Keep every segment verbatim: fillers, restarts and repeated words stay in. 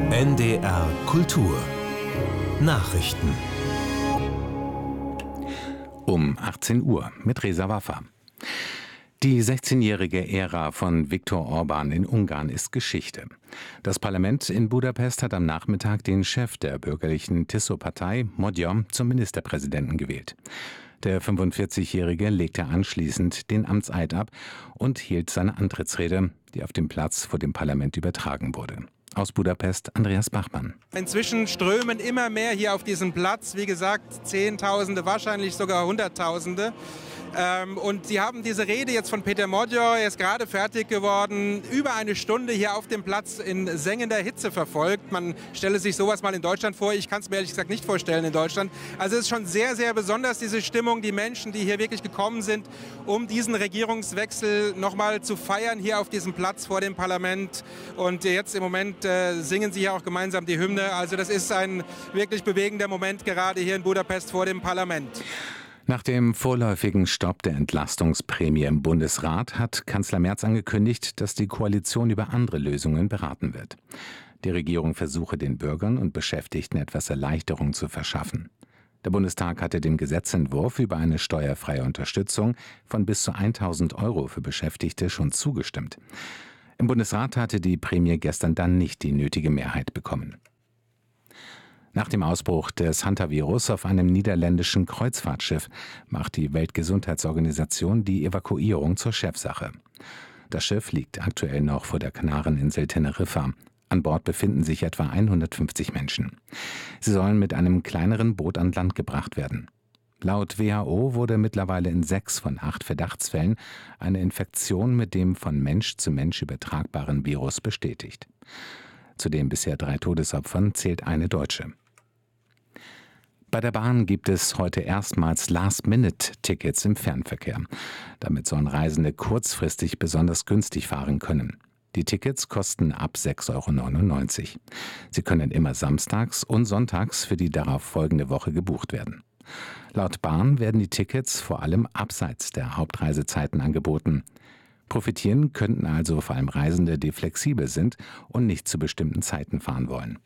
N D R Kultur Nachrichten um achtzehn Uhr mit Reza Waffa. Die sechzehnjährige Ära von Viktor Orbán in Ungarn ist Geschichte. Das Parlament in Budapest hat am Nachmittag den Chef der bürgerlichen Tiszó-Partei, Magyar, zum Ministerpräsidenten gewählt. Der fünfundvierzigjährige legte anschließend den Amtseid ab und hielt seine Antrittsrede, die auf dem Platz vor dem Parlament übertragen wurde. Aus Budapest, Andreas Bachmann. Inzwischen strömen immer mehr hier auf diesen Platz. Wie gesagt, Zehntausende, wahrscheinlich sogar Hunderttausende. Und Sie haben diese Rede jetzt von Péter Magyar, er ist gerade fertig geworden, über eine Stunde hier auf dem Platz in sengender Hitze verfolgt. Man stelle sich sowas mal in Deutschland vor. Ich kann es mir ehrlich gesagt nicht vorstellen in Deutschland. Also es ist schon sehr, sehr besonders, diese Stimmung, die Menschen, die hier wirklich gekommen sind, um diesen Regierungswechsel nochmal zu feiern, hier auf diesem Platz vor dem Parlament. Und jetzt im Moment äh, singen sie hier auch gemeinsam die Hymne. Also das ist ein wirklich bewegender Moment gerade hier in Budapest vor dem Parlament. Nach dem vorläufigen Stopp der Entlastungsprämie im Bundesrat hat Kanzler Merz angekündigt, dass die Koalition über andere Lösungen beraten wird. Die Regierung versuche, den Bürgern und Beschäftigten etwas Erleichterung zu verschaffen. Der Bundestag hatte dem Gesetzentwurf über eine steuerfreie Unterstützung von bis zu tausend Euro für Beschäftigte schon zugestimmt. Im Bundesrat hatte die Prämie gestern dann nicht die nötige Mehrheit bekommen. Nach dem Ausbruch des Hantavirus auf einem niederländischen Kreuzfahrtschiff macht die Weltgesundheitsorganisation die Evakuierung zur Chefsache. Das Schiff liegt aktuell noch vor der Kanareninsel Teneriffa. An Bord befinden sich etwa hundertfünfzig Menschen. Sie sollen mit einem kleineren Boot an Land gebracht werden. Laut W H O wurde mittlerweile in sechs von acht Verdachtsfällen eine Infektion mit dem von Mensch zu Mensch übertragbaren Virus bestätigt. Zu den bisher drei Todesopfern zählt eine Deutsche. Bei der Bahn gibt es heute erstmals Last-Minute-Tickets im Fernverkehr. Damit sollen Reisende kurzfristig besonders günstig fahren können. Die Tickets kosten ab sechs Euro neunundneunzig. Sie können immer samstags und sonntags für die darauf folgende Woche gebucht werden. Laut Bahn werden die Tickets vor allem abseits der Hauptreisezeiten angeboten. Profitieren könnten also vor allem Reisende, die flexibel sind und nicht zu bestimmten Zeiten fahren wollen.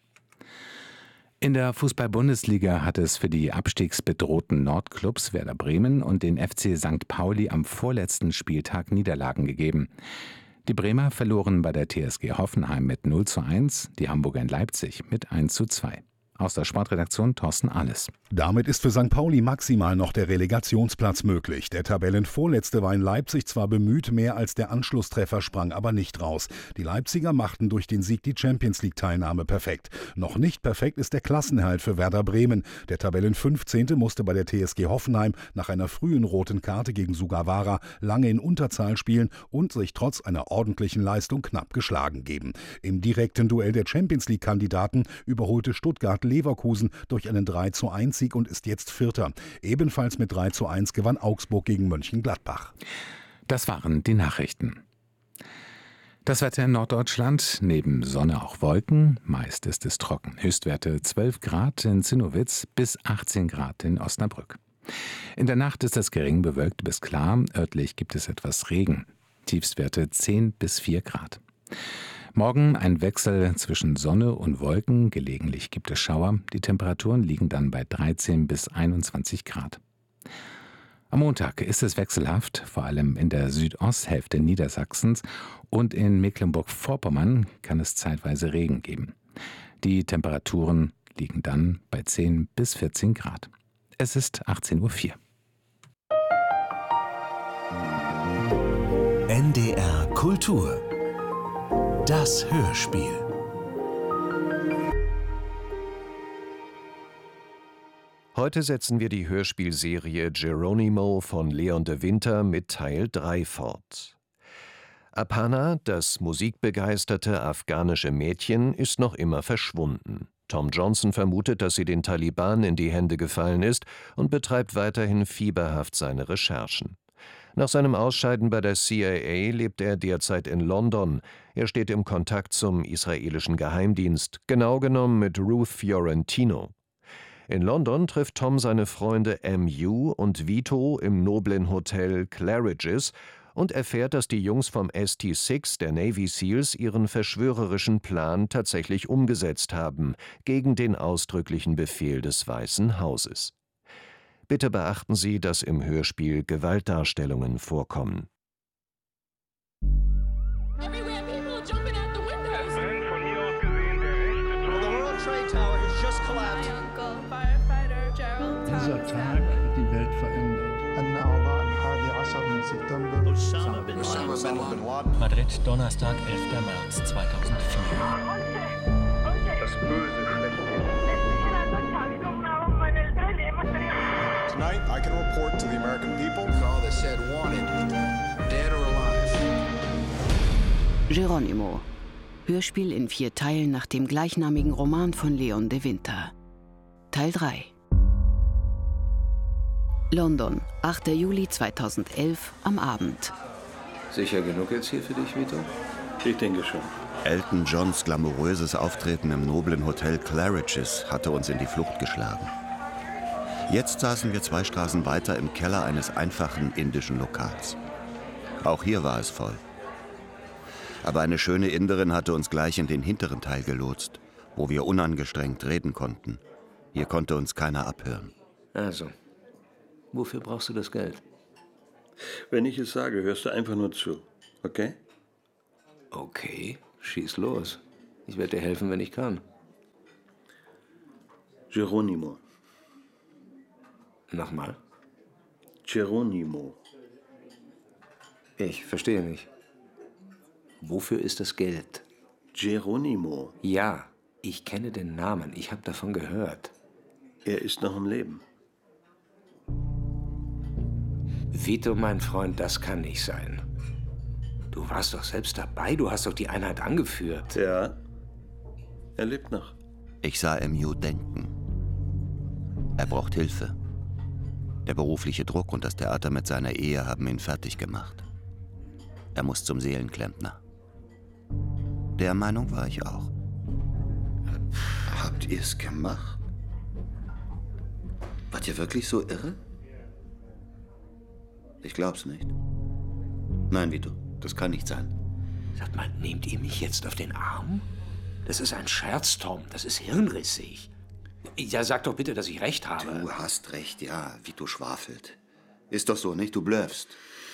In der Fußball-Bundesliga hat es für die abstiegsbedrohten Nordclubs Werder Bremen und den F C Sankt Pauli am vorletzten Spieltag Niederlagen gegeben. Die Bremer verloren bei der T S G Hoffenheim mit null zu eins, die Hamburger in Leipzig mit eins zu zwei. Aus der Sportredaktion Thorsten Ahles. Damit ist für Sankt Pauli maximal noch der Relegationsplatz möglich. Der Tabellenvorletzte war in Leipzig zwar bemüht, mehr als der Anschlusstreffer sprang aber nicht raus. Die Leipziger machten durch den Sieg die Champions-League-Teilnahme perfekt. Noch nicht perfekt ist der Klassenerhalt für Werder Bremen. Der Tabellenfünfzehnte musste bei der T S G Hoffenheim nach einer frühen roten Karte gegen Sugawara lange in Unterzahl spielen und sich trotz einer ordentlichen Leistung knapp geschlagen geben. Im direkten Duell der Champions-League-Kandidaten überholte Stuttgart Leverkusen durch einen drei zu eins Sieg und ist jetzt Vierter. Ebenfalls mit drei zu eins gewann Augsburg gegen Mönchengladbach. Das waren die Nachrichten. Das Wetter in Norddeutschland, neben Sonne auch Wolken, meist ist es trocken. Höchstwerte zwölf Grad in Zinnowitz bis achtzehn Grad in Osnabrück. In der Nacht ist es gering bewölkt bis klar, örtlich gibt es etwas Regen. Tiefstwerte zehn bis vier Grad. Morgen ein Wechsel zwischen Sonne und Wolken, gelegentlich gibt es Schauer. Die Temperaturen liegen dann bei dreizehn bis einundzwanzig Grad. Am Montag ist es wechselhaft, vor allem in der Südosthälfte Niedersachsens und in Mecklenburg-Vorpommern kann es zeitweise Regen geben. Die Temperaturen liegen dann bei zehn bis vierzehn Grad. Es ist achtzehn Uhr vier. N D R Kultur Das Hörspiel. Heute setzen wir die Hörspielserie Geronimo von Leon de Winter mit Teil drei fort. Apana, das musikbegeisterte afghanische Mädchen, ist noch immer verschwunden. Tom Johnson vermutet, dass sie den Taliban in die Hände gefallen ist und betreibt weiterhin fieberhaft seine Recherchen. Nach seinem Ausscheiden bei der C I A lebt er derzeit in London. Er steht im Kontakt zum israelischen Geheimdienst, genau genommen mit Ruth Fiorentino. In London trifft Tom seine Freunde M U und Vito im noblen Hotel Claridge's und erfährt, dass die Jungs vom S T sechs der Navy Seals ihren verschwörerischen Plan tatsächlich umgesetzt haben, gegen den ausdrücklichen Befehl des Weißen Hauses. Bitte beachten Sie, dass im Hörspiel Gewaltdarstellungen vorkommen. Everywhere people jumping out the windows. Von hier aus gesehen der rechte Turm. The World Trade Tower has just collapsed. Dieser Tag hat die Welt verändert. Osama bin Laden. Madrid, Donnerstag, elfter März zweitausendvier. Das Böse schlechthin. Tonight, I can report to the American people. Call that said wanted, dead or alive. Geronimo. Hörspiel in vier Teilen nach dem gleichnamigen Roman von Leon de Winter. Teil drei. London, achter Juli zweitausendelf, am Abend. Sicher genug jetzt hier für dich, Vito? Ich denke schon. Elton Johns glamouröses Auftreten im noblen Hotel Claridge's hatte uns in die Flucht geschlagen. Jetzt saßen wir zwei Straßen weiter im Keller eines einfachen indischen Lokals. Auch hier war es voll. Aber eine schöne Inderin hatte uns gleich in den hinteren Teil gelotst, wo wir unangestrengt reden konnten. Hier konnte uns keiner abhören. Also, wofür brauchst du das Geld? Wenn ich es sage, hörst du einfach nur zu, okay? Okay, schieß los. Ich werde dir helfen, wenn ich kann. Geronimo. Nochmal? Geronimo. Ich verstehe nicht. Wofür ist das Geld? Geronimo. Ja, ich kenne den Namen. Ich habe davon gehört. Er ist noch im Leben. Vito, mein Freund, das kann nicht sein. Du warst doch selbst dabei. Du hast doch die Einheit angeführt. Ja, er lebt noch. Ich sah M U denken. Er braucht Hilfe. Der berufliche Druck und das Theater mit seiner Ehe haben ihn fertig gemacht. Er muss zum Seelenklempner. Der Meinung war ich auch. Habt ihr es gemacht? Wart ihr wirklich so irre? Ich glaub's nicht. Nein, Vito, das kann nicht sein. Sag mal, nehmt ihr mich jetzt auf den Arm? Das ist ein Scherz, Tom. Das ist hirnrissig. Ja, sag doch bitte, dass ich recht habe. Du hast recht, ja. Vito schwafelt. Ist doch so, nicht? Du bluffst.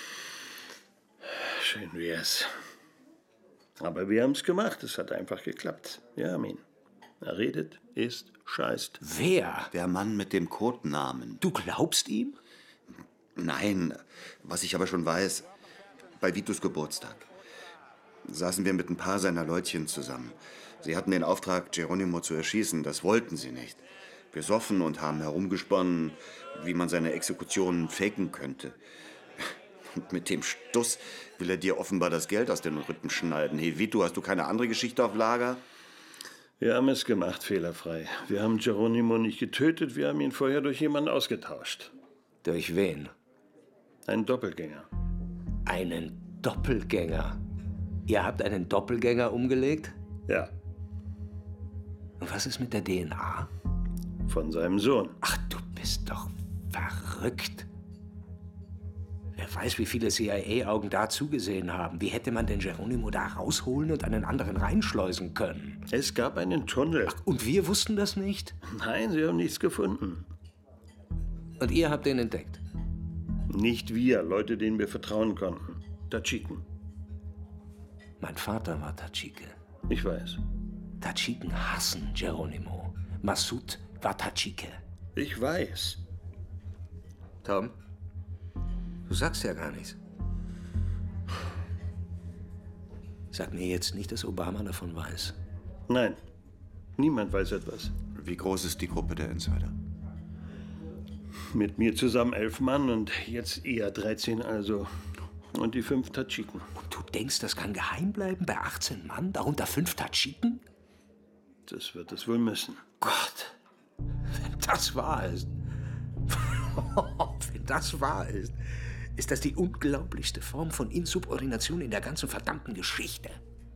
Schön wär's. Aber wir haben's gemacht. Es hat einfach geklappt. Ja, Amin. Er redet, isst, scheißt. Wer? Der Mann mit dem Codenamen. Du glaubst ihm? Nein. Was ich aber schon weiß, bei Vitos Geburtstag saßen wir mit ein paar seiner Leutchen zusammen. Sie hatten den Auftrag, Geronimo zu erschießen. Das wollten sie nicht. Wir soffen und haben herumgesponnen, wie man seine Exekutionen faken könnte. Und mit dem Stuss will er dir offenbar das Geld aus den Rippen schneiden. Hey, Vito, hast du keine andere Geschichte auf Lager? Wir haben es gemacht, fehlerfrei. Wir haben Geronimo nicht getötet, wir haben ihn vorher durch jemanden ausgetauscht. Durch wen? Einen Doppelgänger. Einen Doppelgänger? Ihr habt einen Doppelgänger umgelegt? Ja. Und was ist mit der D N A? Von seinem Sohn. Ach, du bist doch verrückt. Wer weiß, wie viele C I A-Augen da zugesehen haben. Wie hätte man den Geronimo da rausholen und einen anderen reinschleusen können? Es gab einen Tunnel. Ach, und wir wussten das nicht? Nein, sie haben nichts gefunden. Und ihr habt den entdeckt? Nicht wir, Leute, denen wir vertrauen konnten. Tadschiken. Mein Vater war Tadschike. Ich weiß. Tadschiken hassen Geronimo. Massoud war Tadschike. Ich weiß. Tom, du sagst ja gar nichts. Sag mir jetzt nicht, dass Obama davon weiß. Nein, niemand weiß etwas. Wie groß ist die Gruppe der Insider? Mit mir zusammen elf Mann und jetzt eher dreizehn also. Und die fünf Tadschiken. Und du denkst, das kann geheim bleiben bei achtzehn Mann? Darunter fünf Tadschiken? Das wird es wohl müssen. Gott, wenn das wahr ist, wenn das wahr ist, ist das die unglaublichste Form von Insubordination in der ganzen verdammten Geschichte.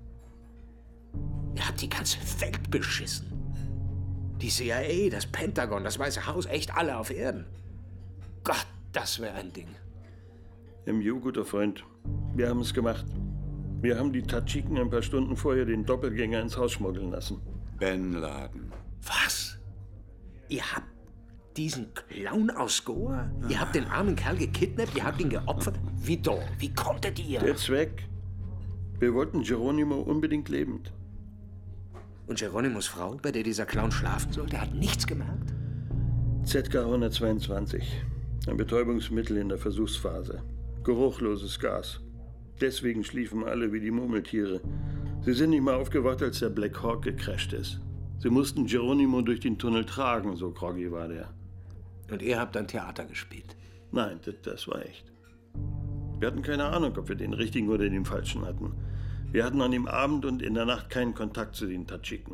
Ihr habt die ganze Welt beschissen. Die C I A, das Pentagon, das Weiße Haus, echt alle auf Erden. Gott, das wäre ein Ding. M U, guter Freund, wir haben es gemacht. Wir haben die Tadschiken ein paar Stunden vorher den Doppelgänger ins Haus schmuggeln lassen. Bin Laden. Was? Ihr habt diesen Clown aus Goa? Ihr habt den armen Kerl gekidnappt? Ihr habt ihn geopfert? Wie doch? Wie konntet ihr? Der Zweck. Wir wollten Geronimo unbedingt lebend. Und Geronimos Frau, bei der dieser Clown schlafen sollte, hat nichts gemerkt? Z K hundertzweiundzwanzig. Ein Betäubungsmittel in der Versuchsphase. Geruchloses Gas. Deswegen schliefen alle wie die Murmeltiere. Sie sind nicht mal aufgewacht, als der Black Hawk gecrasht ist. Sie mussten Geronimo durch den Tunnel tragen, so groggy war der. Und ihr habt dann Theater gespielt? Nein, das, das war echt. Wir hatten keine Ahnung, ob wir den richtigen oder den falschen hatten. Wir hatten an dem Abend und in der Nacht keinen Kontakt zu den Tadschiken.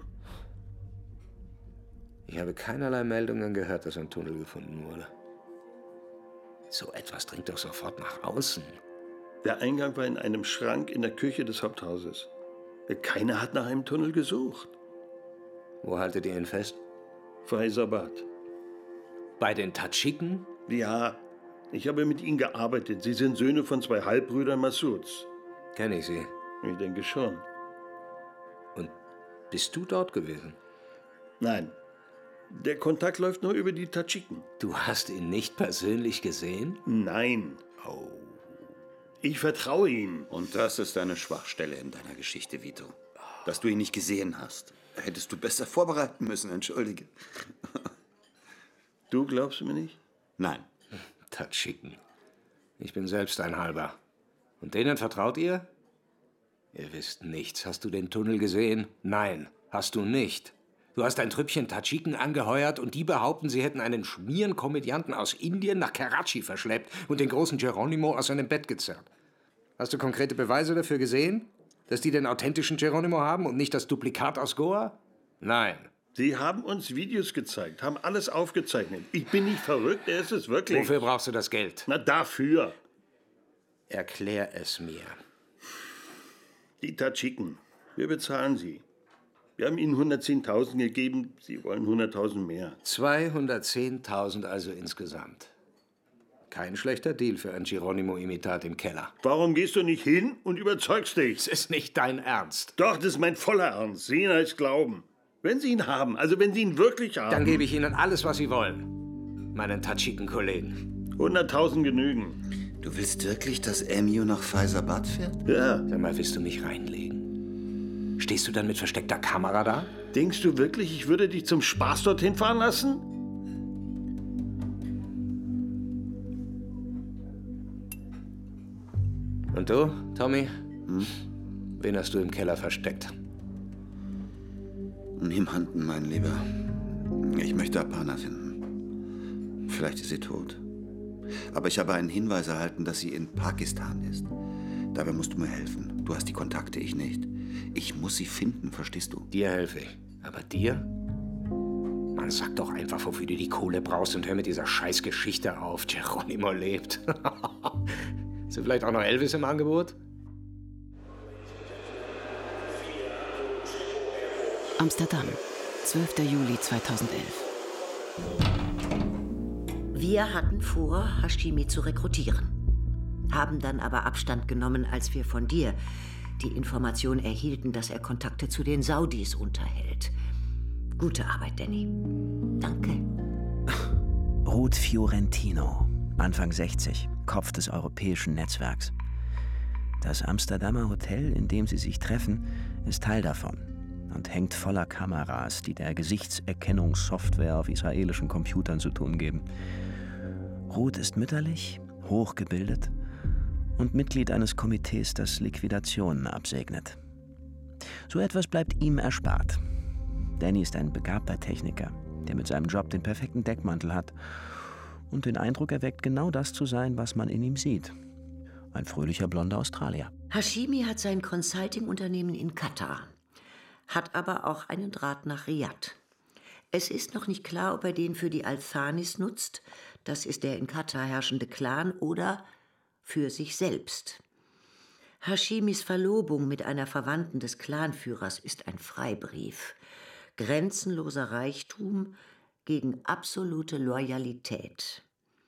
Ich habe keinerlei Meldungen gehört, dass ein Tunnel gefunden wurde. So etwas dringt doch sofort nach außen. Der Eingang war in einem Schrank in der Küche des Haupthauses. Keiner hat nach einem Tunnel gesucht. Wo haltet ihr ihn fest? Faizabad. Bei den Tadschiken? Ja, ich habe mit ihnen gearbeitet. Sie sind Söhne von zwei Halbbrüdern Massuds. Kenne ich sie? Ich denke schon. Und bist du dort gewesen? Nein. Der Kontakt läuft nur über die Tadschiken. Du hast ihn nicht persönlich gesehen? Nein. Oh. Ich vertraue ihm. Und das ist eine Schwachstelle in deiner Geschichte, Vito. Dass du ihn nicht gesehen hast. Hättest du besser vorbereiten müssen, entschuldige. Du glaubst mir nicht? Nein. Tadschiken. Ich bin selbst ein Halber. Und denen vertraut ihr? Ihr wisst nichts. Hast du den Tunnel gesehen? Nein, hast du nicht. Du hast ein Trüppchen Tadschiken angeheuert und die behaupten, sie hätten einen Schmierenkomödianten aus Indien nach Karachi verschleppt und den großen Geronimo aus seinem Bett gezerrt. Hast du konkrete Beweise dafür gesehen? Dass die den authentischen Geronimo haben und nicht das Duplikat aus Goa? Nein. Sie haben uns Videos gezeigt, haben alles aufgezeichnet. Ich bin nicht verrückt, er ist es wirklich. Wofür brauchst du das Geld? Na, dafür. Erklär es mir. Die Tadschiken, wir bezahlen sie. Wir haben ihnen hundertzehntausend gegeben, sie wollen hunderttausend mehr. zweihundertzehntausend also insgesamt. Kein schlechter Deal für ein Geronimo-Imitat im Keller. Warum gehst du nicht hin und überzeugst dich? Das ist nicht dein Ernst. Doch, das ist mein voller Ernst. Sehen als Glauben. Wenn Sie ihn haben, also wenn Sie ihn wirklich haben. Dann gebe ich Ihnen alles, was Sie wollen. Meinen Tadschiken-Kollegen. hunderttausend genügen. Du willst wirklich, dass M U nach Faizabad fährt? Ja. Sag mal, willst du mich reinlegen? Stehst du dann mit versteckter Kamera da? Denkst du wirklich, ich würde dich zum Spaß dorthin fahren lassen? Und du, Tommy? Hm? Wen hast du im Keller versteckt? Niemanden, mein Lieber. Ich möchte Apana finden. Vielleicht ist sie tot. Aber ich habe einen Hinweis erhalten, dass sie in Pakistan ist. Dabei musst du mir helfen. Du hast die Kontakte, ich nicht. Ich muss sie finden, verstehst du? Dir helfe ich. Aber dir? Man, sag doch einfach, wofür du die Kohle brauchst und hör mit dieser Scheißgeschichte auf. Geronimo lebt. Ist vielleicht auch noch Elvis im Angebot? Amsterdam, zwölfter Juli zweitausendelf. Wir hatten vor, Hashimi zu rekrutieren. Haben dann aber Abstand genommen, als wir von dir die Information erhielten, dass er Kontakte zu den Saudis unterhält. Gute Arbeit, Danny. Danke. Ruth Fiorentino, Anfang sechzig, Kopf des europäischen Netzwerks. Das Amsterdamer Hotel, in dem sie sich treffen, ist Teil davon und hängt voller Kameras, die der Gesichtserkennungssoftware auf israelischen Computern zu tun geben. Ruth ist mütterlich, hochgebildet und Mitglied eines Komitees, das Liquidationen absegnet. So etwas bleibt ihm erspart. Danny ist ein begabter Techniker, der mit seinem Job den perfekten Deckmantel hat und den Eindruck erweckt, genau das zu sein, was man in ihm sieht. Ein fröhlicher blonder Australier. Hashimi hat sein Consulting-Unternehmen in Katar, hat aber auch einen Draht nach Riyadh. Es ist noch nicht klar, ob er den für die Al-Thanis nutzt, das ist der in Katar herrschende Clan, oder für sich selbst. Hashimis Verlobung mit einer Verwandten des Clanführers ist ein Freibrief. Grenzenloser Reichtum gegen absolute Loyalität.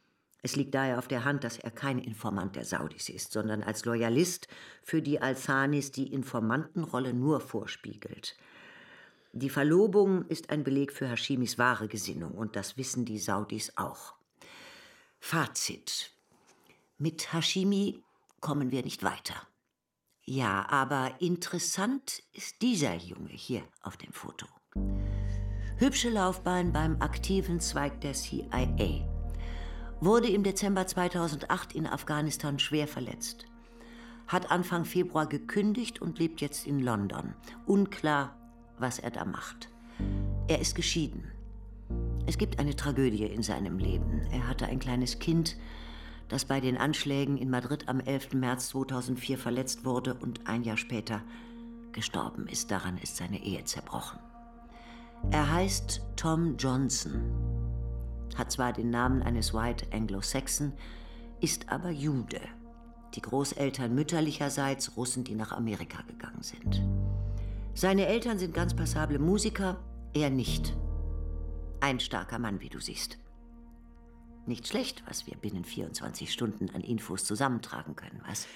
Es liegt daher auf der Hand, dass er kein Informant der Saudis ist, sondern als Loyalist für die Al-Thanis die Informantenrolle nur vorspiegelt. Die Verlobung ist ein Beleg für Hashimis wahre Gesinnung und das wissen die Saudis auch. Fazit. Mit Hashimi kommen wir nicht weiter. Ja, aber interessant ist dieser Junge hier auf dem Foto. Hübsche Laufbahn beim aktiven Zweig der C I A. Wurde im Dezember zweitausendacht in Afghanistan schwer verletzt. Hat Anfang Februar gekündigt und lebt jetzt in London. Unklar, was er da macht. Er ist geschieden. Es gibt eine Tragödie in seinem Leben. Er hatte ein kleines Kind, das bei den Anschlägen in Madrid am elften März zweitausendvier verletzt wurde und ein Jahr später gestorben ist. Daran ist seine Ehe zerbrochen. Er heißt Tom Johnson, hat zwar den Namen eines White Anglo-Saxon, ist aber Jude. Die Großeltern mütterlicherseits Russen, die nach Amerika gegangen sind. Seine Eltern sind ganz passable Musiker, er nicht. Ein starker Mann, wie du siehst. Nicht schlecht, was wir binnen vierundzwanzig Stunden an Infos zusammentragen können, was?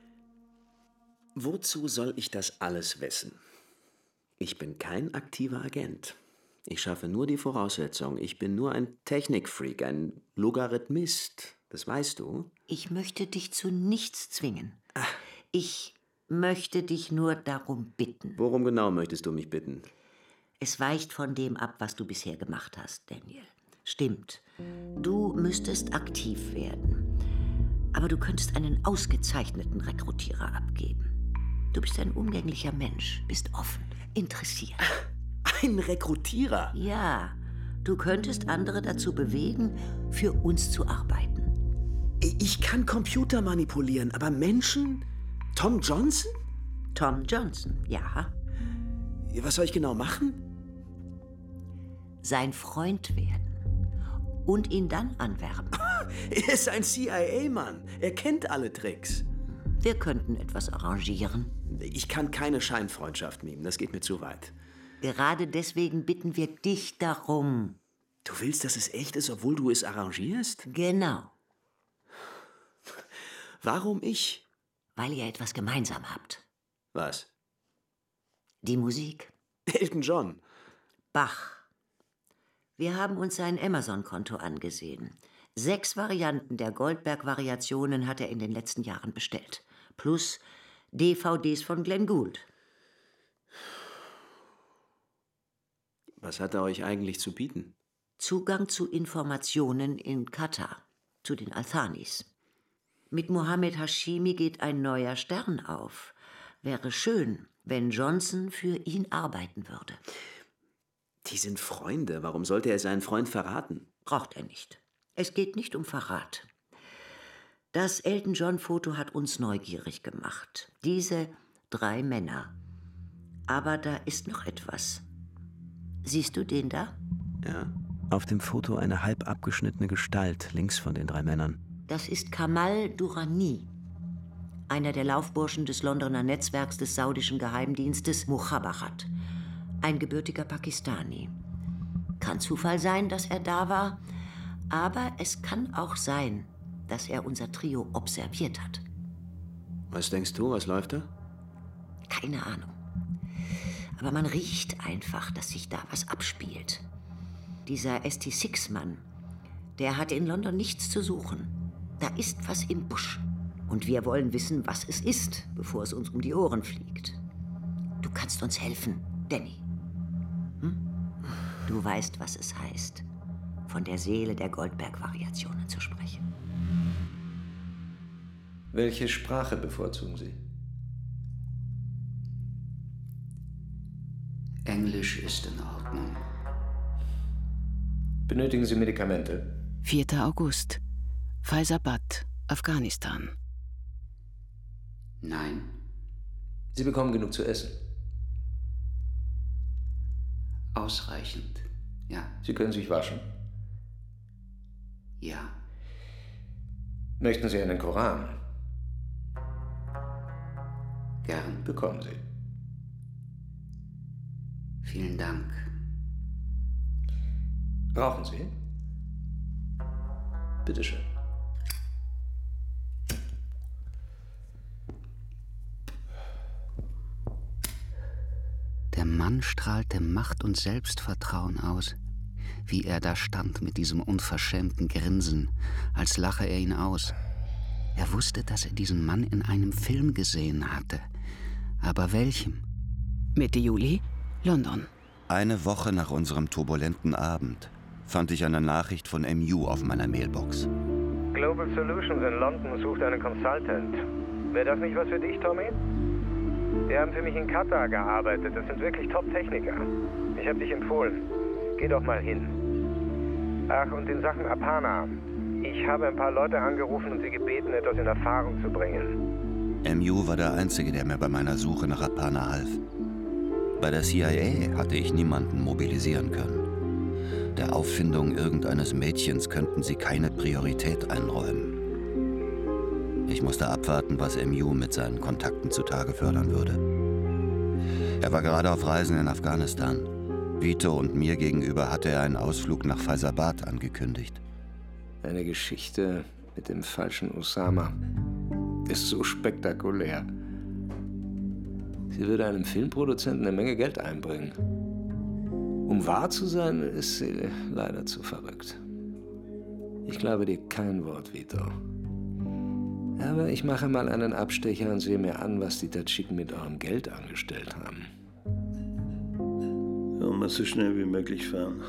Wozu soll ich das alles wissen? Ich bin kein aktiver Agent. Ich schaffe nur die Voraussetzungen. Ich bin nur ein Technikfreak, ein Logarithmist. Das weißt du? Ich möchte dich zu nichts zwingen. Ich möchte dich nur darum bitten. Worum genau möchtest du mich bitten? Es weicht von dem ab, was du bisher gemacht hast, Daniel. Stimmt. Du müsstest aktiv werden. Aber du könntest einen ausgezeichneten Rekrutierer abgeben. Du bist ein umgänglicher Mensch, bist offen, interessiert. Ein Rekrutierer? Ja, du könntest andere dazu bewegen, für uns zu arbeiten. Ich kann Computer manipulieren, aber Menschen? Tom Johnson? Tom Johnson, ja. Was soll ich genau machen? Sein Freund werden und ihn dann anwerben. Er ist ein C I A-Mann. Er kennt alle Tricks. Wir könnten etwas arrangieren. Ich kann keine Scheinfreundschaft nehmen, das geht mir zu weit. Gerade deswegen bitten wir dich darum. Du willst, dass es echt ist, obwohl du es arrangierst? Genau. Warum ich? Weil ihr etwas gemeinsam habt. Was? Die Musik. Elton John. Bach. Wir haben uns sein Amazon-Konto angesehen. Sechs Varianten der Goldberg-Variationen hat er in den letzten Jahren bestellt. Plus D V Ds von Glenn Gould. Was hat er euch eigentlich zu bieten? Zugang zu Informationen in Katar, zu den Al-Thanis. Mit Mohammed Hashimi geht ein neuer Stern auf. Wäre schön, wenn Johnson für ihn arbeiten würde. Die sind Freunde. Warum sollte er seinen Freund verraten? Braucht er nicht. Es geht nicht um Verrat. Das Elton John-Foto hat uns neugierig gemacht. Diese drei Männer. Aber da ist noch etwas. Siehst du den da? Ja. Auf dem Foto eine halb abgeschnittene Gestalt links von den drei Männern. Das ist Kamal Durrani, einer der Laufburschen des Londoner Netzwerks des saudischen Geheimdienstes Mukhabarat. Ein gebürtiger Pakistani. Kann Zufall sein, dass er da war, aber es kann auch sein, dass er unser Trio observiert hat. Was denkst du, was läuft da? Keine Ahnung. Aber man riecht einfach, dass sich da was abspielt. Dieser S T sechs Mann, der hat in London nichts zu suchen. Da ist was im Busch. Und wir wollen wissen, was es ist, bevor es uns um die Ohren fliegt. Du kannst uns helfen, Danny. Hm? Du weißt, was es heißt, von der Seele der Goldberg-Variationen zu sprechen. Welche Sprache bevorzugen Sie? Englisch ist in Ordnung. Benötigen Sie Medikamente? vierter August. Faizabad, Afghanistan. Nein. Sie bekommen genug zu essen? Ausreichend, ja. Sie können sich waschen? Ja. Möchten Sie einen Koran? Gern. Bekommen Sie. Vielen Dank. Rauchen Sie? Bitte schön. Mann strahlte Macht und Selbstvertrauen aus, wie er da stand mit diesem unverschämten Grinsen, als lache er ihn aus. Er wusste, dass er diesen Mann in einem Film gesehen hatte. Aber welchem? Mitte Juli, London. Eine Woche nach unserem turbulenten Abend fand ich eine Nachricht von M U auf meiner Mailbox. Global Solutions in London sucht einen Consultant. Wäre das nicht was für dich, Tommy? Die haben für mich in Katar gearbeitet. Das sind wirklich Top-Techniker. Ich habe dich empfohlen. Geh doch mal hin. Ach, und in Sachen Apana. Ich habe ein paar Leute angerufen und sie gebeten, etwas in Erfahrung zu bringen. M U war der Einzige, der mir bei meiner Suche nach Apana half. Bei der C I A hatte ich niemanden mobilisieren können. Der Auffindung irgendeines Mädchens könnten sie keine Priorität einräumen. Ich musste abwarten, was M U mit seinen Kontakten zutage fördern würde. Er war gerade auf Reisen in Afghanistan. Vito und mir gegenüber hatte er einen Ausflug nach Faisabad angekündigt. Eine Geschichte mit dem falschen Osama ist so spektakulär. Sie würde einem Filmproduzenten eine Menge Geld einbringen. Um wahr zu sein, ist sie leider zu verrückt. Ich glaube dir kein Wort, Vito. Aber ich mache mal einen Abstecher und sehe mir an, was die Tadschiken mit eurem Geld angestellt haben. Warum mal so schnell wie möglich fahren?